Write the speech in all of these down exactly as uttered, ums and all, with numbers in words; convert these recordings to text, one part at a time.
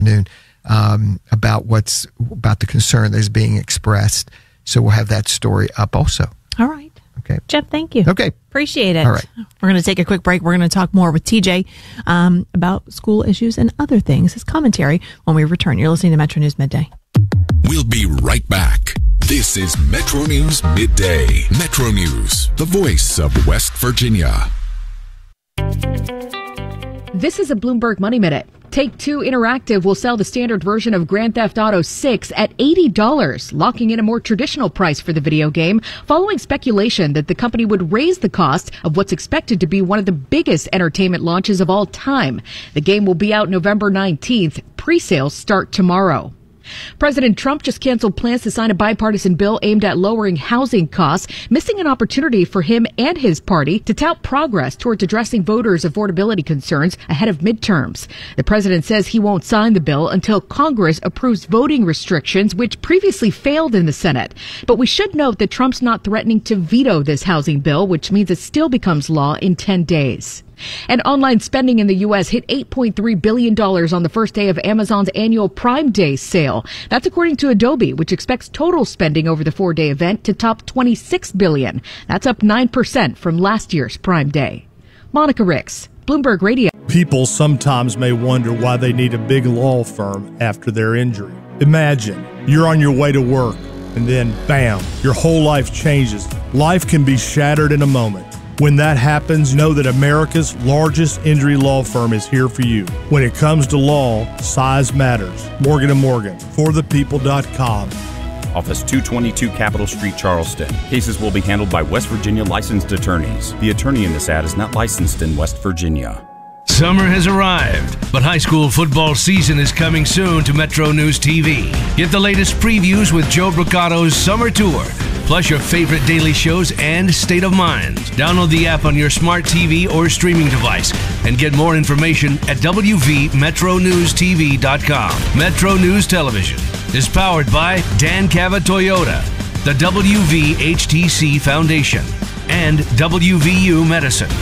afternoon um, about what's about the concern that is being expressed. So we'll have that story up also. All right. Okay. Jeff, thank you. Okay. Appreciate it. All right. We're going to take a quick break. We're going to talk more with T J um, about school issues and other things, his commentary, when we return. You're listening to Metro News Midday. We'll be right back. This is Metro News Midday. Metro News, the voice of West Virginia. This is a Bloomberg Money Minute. Take-Two Interactive will sell the standard version of Grand Theft Auto six at eighty dollars, locking in a more traditional price for the video game, following speculation that the company would raise the cost of what's expected to be one of the biggest entertainment launches of all time. The game will be out November nineteenth. Pre-sales start tomorrow. President Trump just canceled plans to sign a bipartisan bill aimed at lowering housing costs, missing an opportunity for him and his party to tout progress towards addressing voters' affordability concerns ahead of midterms. The president says he won't sign the bill until Congress approves voting restrictions, which previously failed in the Senate. But we should note that Trump's not threatening to veto this housing bill, which means it still becomes law in ten days. And online spending in the U S hit eight point three billion dollars on the first day of Amazon's annual Prime Day sale. That's according to Adobe, which expects total spending over the four-day event to top twenty-six billion dollars. That's up nine percent from last year's Prime Day. Monica Ricks, Bloomberg Radio. People sometimes may wonder why they need a big law firm after their injury. Imagine you're on your way to work, and then, bam, your whole life changes. Life can be shattered in a moment. When that happens, know that America's largest injury law firm is here for you. When it comes to law, size matters. Morgan and Morgan, for the people dot com. Office two twenty-two Capitol Street, Charleston. Cases will be handled by West Virginia licensed attorneys. The attorney in this ad is not licensed in West Virginia. Summer has arrived, but high school football season is coming soon to Metro News T V. Get the latest previews with Joe Bricato's Summer Tour, plus your favorite daily shows and State of Mind. Download the app on your smart T V or streaming device and get more information at W V Metro News T V dot com. Metro News Television is powered by Dan Cava Toyota, the W V H T C Foundation, and W V U Medicine.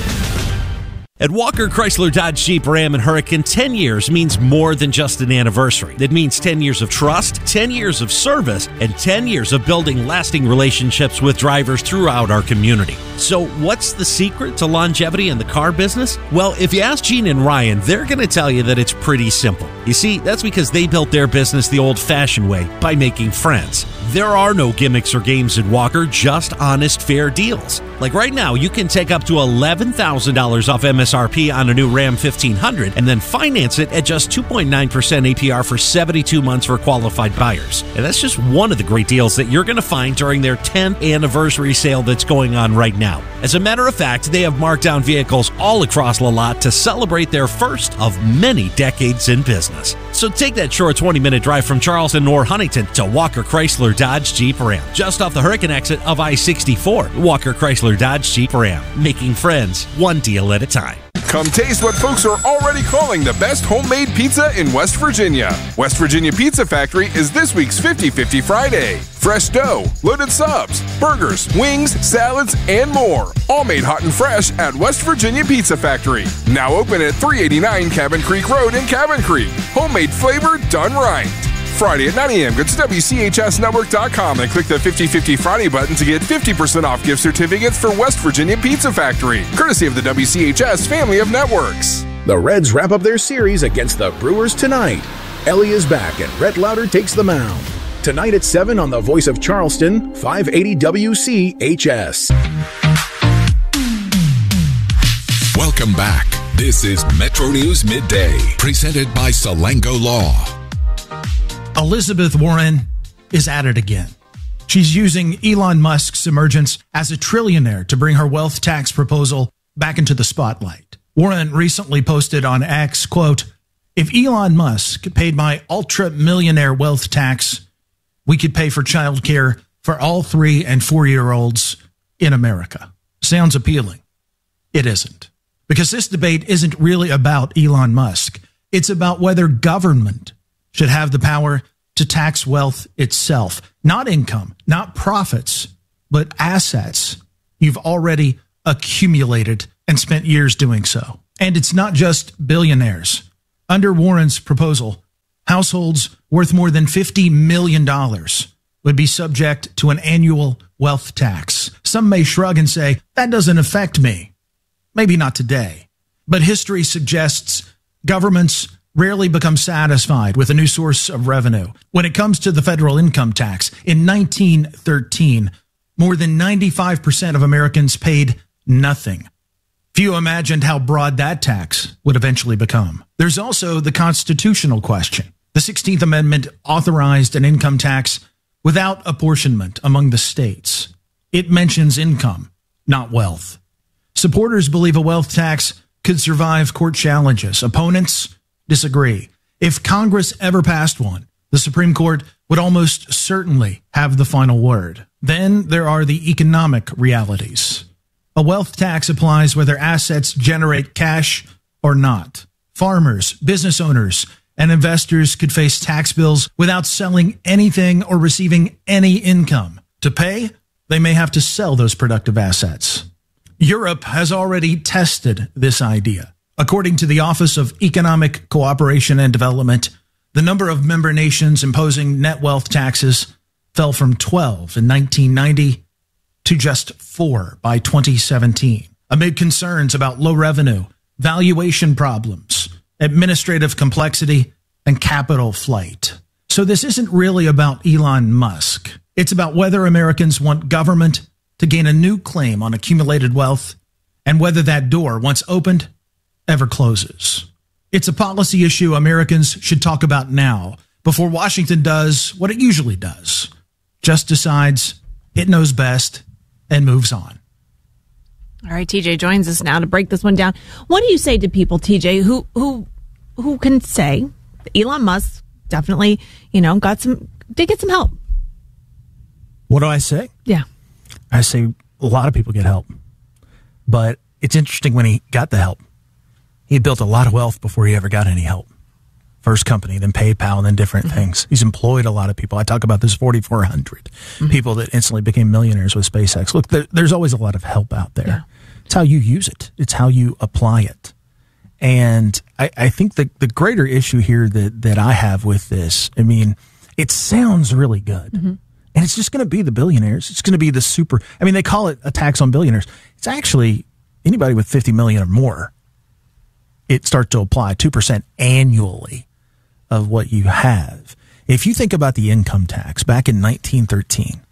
At Walker Chrysler Dodge Jeep Ram and Hurricane, ten years means more than just an anniversary. It means ten years of trust, ten years of service, and ten years of building lasting relationships with drivers throughout our community. So what's the secret to longevity in the car business? Well, if you ask Gene and Ryan, they're going to tell you that it's pretty simple. You see, that's because they built their business the old-fashioned way, by making friends. There are no gimmicks or games at Walker, just honest, fair deals. Like right now, you can take up to eleven thousand dollars off M S R P on a new Ram fifteen hundred and then finance it at just two point nine percent A P R for seventy-two months for qualified buyers. And that's just one of the great deals that you're going to find during their tenth anniversary sale that's going on right now. As a matter of fact, they have marked down vehicles all across the lot to celebrate their first of many decades in business. So take that short twenty-minute drive from Charleston or Huntington to Walker Chrysler Dodge Jeep Ram, just off the Hurricane exit of I sixty-four. Walker Chrysler Dodge Jeep Ram, making friends one deal at a time. Come taste what folks are already calling the best homemade pizza in West Virginia. West Virginia Pizza Factory is this week's fifty fifty Friday. Fresh dough, loaded subs, burgers, wings, salads, and more. All made hot and fresh at West Virginia Pizza Factory. Now open at three eighty-nine Cabin Creek Road in Cabin Creek. Homemade flavor done right. Friday at nine a.m. Go to W C H S network dot com and click the fifty fifty Friday button to get fifty percent off gift certificates for West Virginia Pizza Factory, courtesy of the W C H S family of networks. The Reds wrap up their series against the Brewers tonight. Ellie is back and Rhett Lauder takes the mound. Tonight at seven on the Voice of Charleston, five eighty W C H S. Welcome back. This is Metro News Midday, presented by Salango Law. Elizabeth Warren is at it again. She's using Elon Musk's emergence as a trillionaire to bring her wealth tax proposal back into the spotlight. Warren recently posted on X, quote, "If Elon Musk paid my ultra-millionaire wealth tax, we could pay for childcare for all three and four-year-olds in America." Sounds appealing. It isn't. Because this debate isn't really about Elon Musk. It's about whether government should have the power to tax wealth itself. Not income, not profits, but assets you've already accumulated and spent years doing so. And it's not just billionaires. Under Warren's proposal, Households worth more than fifty million dollars would be subject to an annual wealth tax. Some may shrug and say, that doesn't affect me. Maybe not today. But history suggests governments rarely become satisfied with a new source of revenue. When it comes to the federal income tax, in nineteen thirteen, more than ninety-five percent of Americans paid nothing. Few imagined how broad that tax would eventually become. There's also the constitutional question. The sixteenth Amendment authorized an income tax without apportionment among the states. It mentions income, not wealth. Supporters believe a wealth tax could survive court challenges. Opponents disagree. If Congress ever passed one, the Supreme Court would almost certainly have the final word. Then there are the economic realities. A wealth tax applies whether assets generate cash or not. Farmers, business owners, and investors could face tax bills without selling anything or receiving any income. To pay, they may have to sell those productive assets. Europe has already tested this idea. According to the Office of Economic Cooperation and Development, the number of member nations imposing net wealth taxes fell from twelve in nineteen ninety to just four by twenty seventeen, amid concerns about low revenue, valuation problems, administrative complexity, and capital flight. So this isn't really about Elon Musk. It's about whether Americans want government to gain a new claim on accumulated wealth and whether that door, once opened, ever closes. It's a policy issue Americans should talk about now before Washington does what it usually does, just decides it knows best and moves on. All right, T J joins us now to break this one down. What do you say to people, T J, who who who can say Elon Musk definitely, you know, got some did get some help? What do I say? Yeah. I say a lot of people get help. But it's interesting when he got the help. He built a lot of wealth before he ever got any help. First company, then PayPal, and then different mm-hmm. things. He's employed a lot of people. I talk about this forty-four hundred mm-hmm. people that instantly became millionaires with SpaceX. Look, there, there's always a lot of help out there. Yeah. It's how you use it. It's how you apply it. And I, I think the, the greater issue here that, that I have with this, I mean, it sounds really good. Mm-hmm. And it's just going to be the billionaires. It's going to be the super, I mean, they call it a tax on billionaires. It's actually anybody with fifty million or more. It starts to apply two percent annually of what you have. If you think about the income tax back in nineteen thirteen,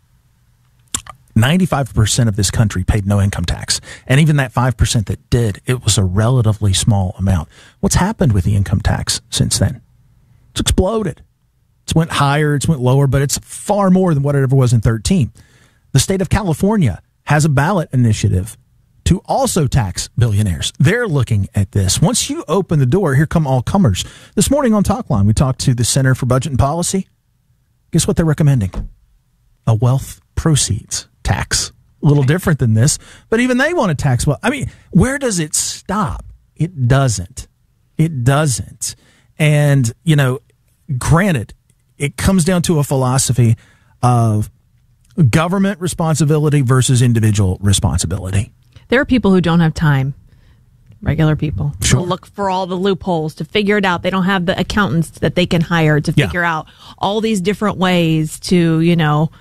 ninety-five percent of this country paid no income tax. And even that five percent that did, it was a relatively small amount. What's happened with the income tax since then? It's exploded. It's went higher, it's went lower, but it's far more than what it ever was in thirteen. The state of California has a ballot initiative to also tax billionaires. They're looking at this. Once you open the door, here come all comers. This morning on Talkline, we talked to the Center for Budget and Policy. Guess what they're recommending? A wealth proceeds tax. A little different than this, but even they want to tax well. I mean, where does it stop? It doesn't. It doesn't. And, you know, granted, it comes down to a philosophy of government responsibility versus individual responsibility. There are people who don't have time, regular people, sure. to look for all the loopholes, to figure it out. They don't have the accountants that they can hire to figure yeah. out all these different ways to, you know,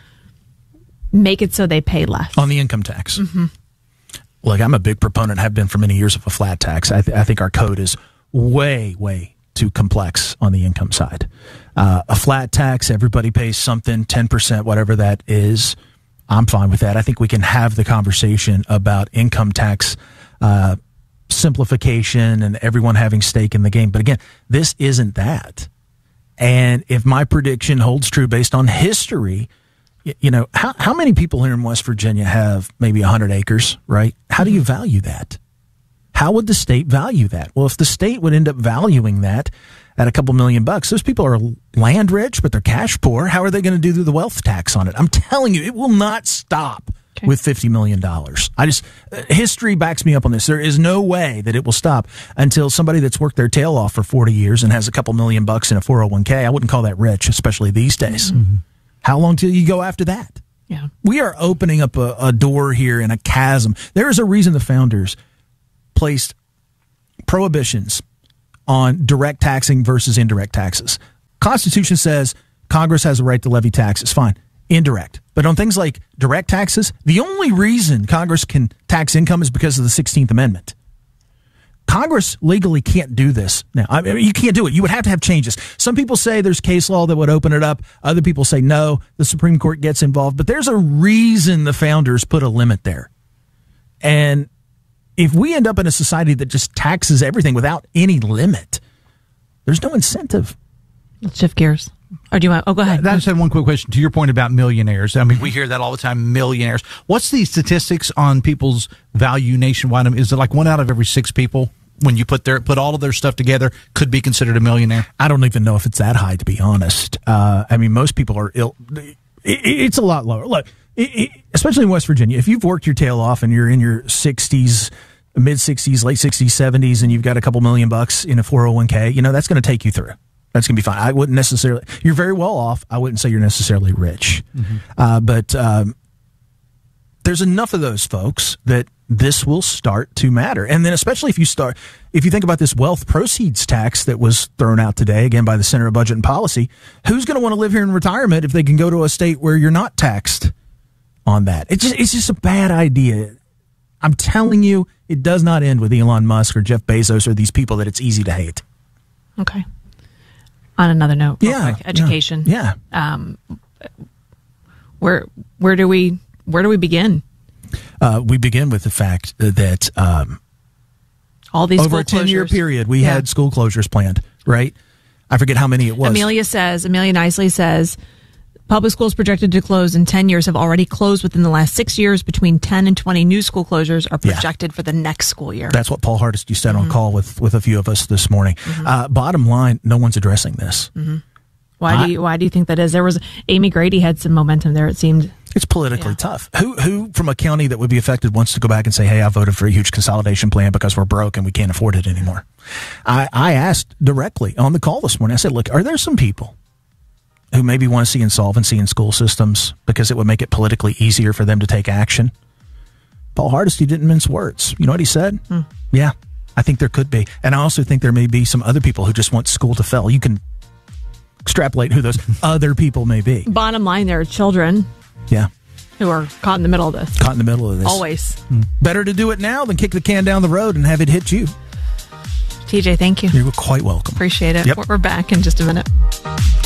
make it so they pay less. On the income tax. Mm-hmm. Look, I'm a big proponent, have been for many years, of a flat tax. I, th- I think our code is way, way too complex on the income side. Uh, a flat tax, everybody pays something, ten percent, whatever that is. I'm fine with that. I think we can have the conversation about income tax uh, simplification and everyone having stake in the game. But again, this isn't that. And if my prediction holds true based on history, you, you know, how, how many people here in West Virginia have maybe one hundred acres, right? How do you value that? How would the state value that? Well, if the state would end up valuing that at a couple million bucks, those people are land rich, but they're cash poor. How are they going to do the wealth tax on it? I'm telling you, it will not stop okay. with fifty million dollars. I just, uh, history backs me up on this. There is no way that it will stop until somebody that's worked their tail off for forty years and has a couple million bucks in a four oh one k. I wouldn't call that rich, especially these days. Mm-hmm. How long till you go after that? Yeah, we are opening up a, a door here in a chasm. There is a reason the founders placed prohibitions on direct taxing versus indirect taxes. Constitution says Congress has a right to levy taxes. Fine. Indirect. But on things like direct taxes, the only reason Congress can tax income is because of the sixteenth Amendment. Congress legally can't do this now. I mean, you can't do it. You would have to have changes. Some people say there's case law that would open it up. Other people say no, the Supreme Court gets involved. But there's a reason the founders put a limit there. And if we end up in a society that just taxes everything without any limit, there's no incentive. Let's shift gears. Or do you want? Oh, go ahead. I just had one quick question to your point about millionaires. I mean, we hear that all the time. Millionaires. What's the statistics on people's value nationwide? Is it like one out of every six people, when you put their put all of their stuff together, could be considered a millionaire? I don't even know if it's that high, to be honest. Uh, I mean, most people are ill. It, it's a lot lower. Look, it, it, especially in West Virginia, if you've worked your tail off and you're in your sixties, mid sixties, late sixties, seventies, and you've got a couple million bucks in a four oh one k, you know, that's going to take you through. That's going to be fine. I wouldn't necessarily, you're very well off. I wouldn't say you're necessarily rich. Mm-hmm. Uh, but um, there's enough of those folks that this will start to matter. And then especially if you start, if you think about this wealth proceeds tax that was thrown out today, again, by the Center of Budget and Policy, who's going to want to live here in retirement if they can go to a state where you're not taxed on that? It's just, it's just a bad idea. I'm telling you, it does not end with Elon Musk or Jeff Bezos or these people that it's easy to hate. Okay. On another note, real yeah, quick, education. Yeah. Um, where where do we where do we begin? Uh, we begin with the fact that um, all these over school a ten-year closures. period, we Yeah. had school closures planned. Right? I forget how many it was. Amelia says. Amelia Nicely says. Public schools projected to close in ten years have already closed within the last six years. Between ten and twenty new school closures are projected yeah. for the next school year. That's what Paul Hardesty said mm-hmm. on call with, with a few of us this morning. Mm-hmm. Uh, bottom line, no one's addressing this. Mm-hmm. Why I, do you Why do you think that is? There was Amy Grady had some momentum there. It seemed it's politically yeah. tough. Who who from a county that would be affected wants to go back and say, "Hey, I voted for a huge consolidation plan because we're broke and we can't afford it anymore." I I asked directly on the call this morning. I said, "Look, are there some people who maybe want to see insolvency in school systems because it would make it politically easier for them to take action?" Paul Hardesty didn't mince words. You know what he said? Hmm. Yeah, I think there could be. And I also think there may be some other people who just want school to fail. You can extrapolate who those other people may be. Bottom line, there are children yeah. who are caught in the middle of this. Caught in the middle of this. Always. Hmm. Better to do it now than kick the can down the road and have it hit you. T J, thank you. You're quite welcome. Appreciate it. Yep. We're back in just a minute.